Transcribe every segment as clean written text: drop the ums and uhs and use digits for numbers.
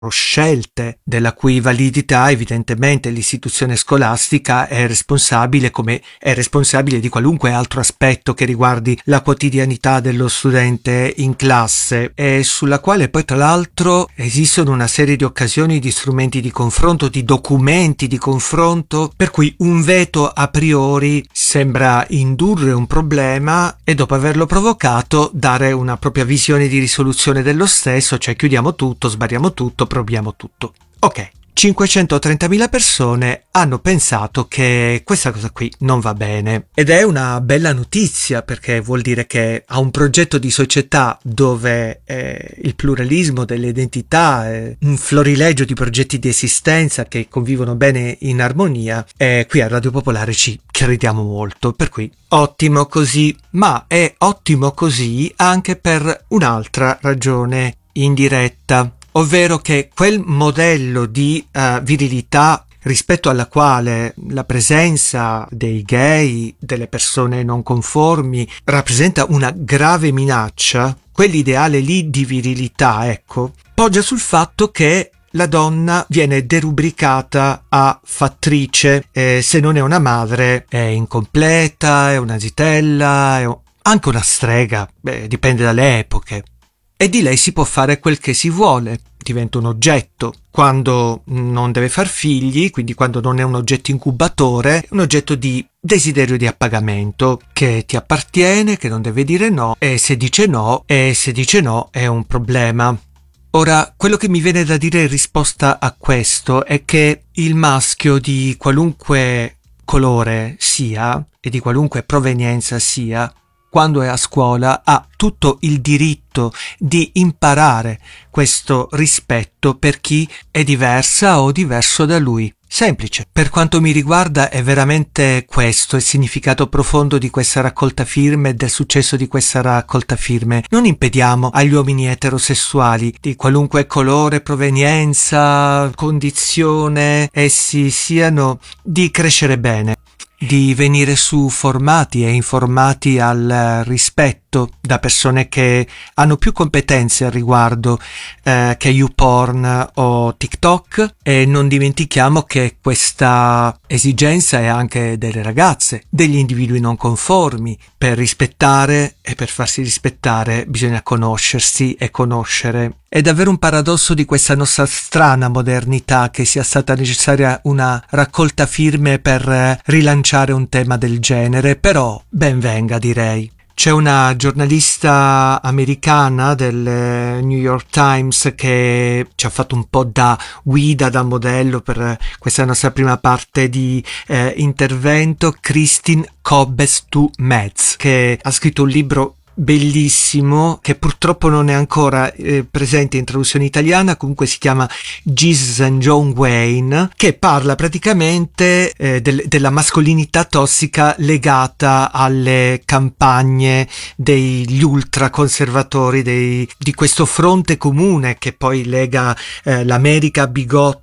scelte, della cui validità evidentemente l'istituzione scolastica è responsabile, come è responsabile di qualunque altro aspetto che riguardi la quotidianità dello studente in classe, e sulla quale poi tra l'altro esistono una serie di occasioni, di strumenti di confronto, di documenti di confronto, per cui un veto a priori sembra indurre un problema e dopo averlo provocato dare una propria visione di risoluzione dello stesso, cioè chiudiamo tutto, sbarriamo tutto, proviamo tutto. Ok, 530.000 persone hanno pensato che questa cosa qui non va bene, ed è una bella notizia, perché vuol dire che a un progetto di società dove il pluralismo delle identità è un florilegio di progetti di esistenza che convivono bene in armonia, e qui a Radio Popolare ci crediamo molto, per cui ottimo così. Ma è ottimo così anche per un'altra ragione indiretta, ovvero che quel modello di virilità rispetto alla quale la presenza dei gay, delle persone non conformi, rappresenta una grave minaccia, quell'ideale lì di virilità, ecco, poggia sul fatto che la donna viene derubricata a fattrice, se non è una madre è incompleta, è una zitella, è anche una strega, dipende dalle epoche. E di lei si può fare quel che si vuole, diventa un oggetto. Quando non deve far figli, quindi quando non è un oggetto incubatore, è un oggetto di desiderio di appagamento, che ti appartiene, che non deve dire no, e se dice no è un problema. Ora, quello che mi viene da dire in risposta a questo è che il maschio di qualunque colore sia, e di qualunque provenienza sia, quando è a scuola ha tutto il diritto di imparare questo rispetto per chi è diversa o diverso da lui. Semplice. Per quanto mi riguarda è veramente questo il significato profondo di questa raccolta firme e del successo di questa raccolta firme. Non impediamo agli uomini eterosessuali di qualunque colore, provenienza, condizione essi siano, di crescere bene, di venire su formati e informati al rispetto da persone che hanno più competenze al riguardo che YouPorn o TikTok. E non dimentichiamo che questa esigenza è anche delle ragazze, degli individui non conformi. Per rispettare e per farsi rispettare bisogna conoscersi e conoscere. È davvero un paradosso di questa nostra strana modernità che sia stata necessaria una raccolta firme per rilanciare un tema del genere, però ben venga, direi. C'è una giornalista americana del New York Times che ci ha fatto un po' da guida, da modello per questa nostra prima parte di intervento, Christine Kobes-Tu-Metz, che ha scritto un libro bellissimo che purtroppo non è ancora presente in traduzione italiana, comunque si chiama Jesus and John Wayne, che parla praticamente della mascolinità tossica legata alle campagne degli ultraconservatori, di questo fronte comune che poi lega l'America bigotta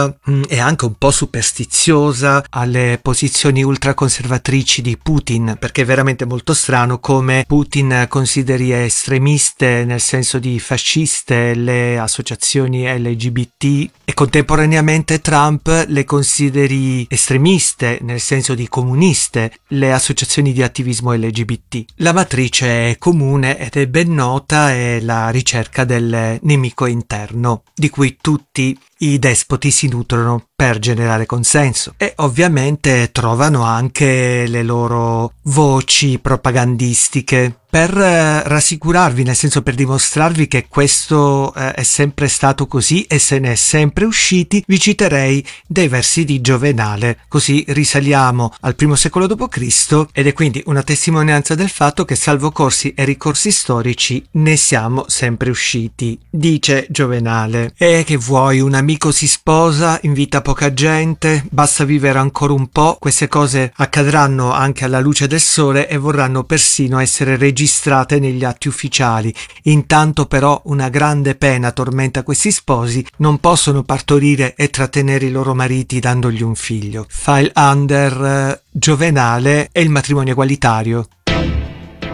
e anche un po' superstiziosa alle posizioni ultraconservatrici di Putin, perché è veramente molto strano come Putin consideri estremiste, nel senso di fasciste, le associazioni LGBT, e contemporaneamente Trump le consideri estremiste, nel senso di comuniste, le associazioni di attivismo LGBT. La matrice è comune ed è ben nota, è la ricerca del nemico interno, di cui tutti i despoti si nutrono per generare consenso, e ovviamente trovano anche le loro voci propagandistiche per rassicurarvi, nel senso per dimostrarvi che questo è sempre stato così e se ne è sempre usciti. Vi citerei dei versi di Giovenale, così risaliamo al I secolo d.C. ed è quindi una testimonianza del fatto che salvo corsi e ricorsi storici ne siamo sempre usciti. Dice Giovenale: e che vuoi, un amico si sposa, invita poca gente, basta vivere ancora un po', queste cose accadranno anche alla luce del sole e vorranno persino essere registrate negli atti ufficiali. Intanto però una grande pena tormenta questi sposi, non possono partorire e trattenere i loro mariti dandogli un figlio. File under Giovenale e il matrimonio egualitario